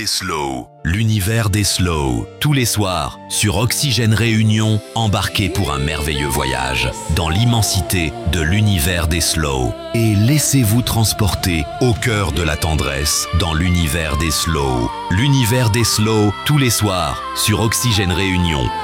des slows. L'univers des slows, tous les soirs, sur Oxygène Réunion, embarquez pour un merveilleux voyage dans l'immensité de l'univers des slows. Et laissez-vous transporter au cœur de la tendresse dans l'univers des slows. L'univers des slows, tous les soirs, sur Oxygène Réunion.